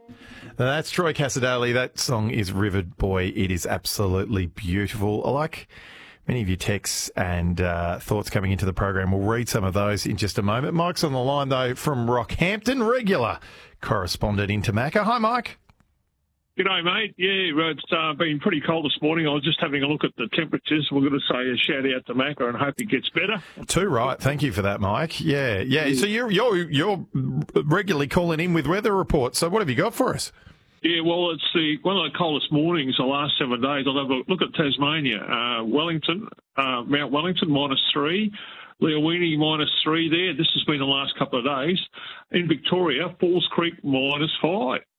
That's Troy Casadali. That song is Rivered Boy. It is absolutely beautiful. I like many of your texts and thoughts coming into the program. We'll read some of those in just a moment. Mike's on the line, though, from Rockhampton, regular correspondent into Macca. Hi, Mike. G'day, mate. Yeah, it's been pretty cold this morning. I was just having a look at the temperatures. We're going to say a shout out to Macca and hope it gets better. Too right. Thank you for that, Mike. Yeah. So you're regularly calling in with weather reports. So what have you got for us? Yeah, well, it's one of the coldest mornings the last 7 days. I'll have a look at Tasmania. Mount Wellington -3. Leowini -3 there. This has been the last couple of days. In Victoria, Falls Creek -5.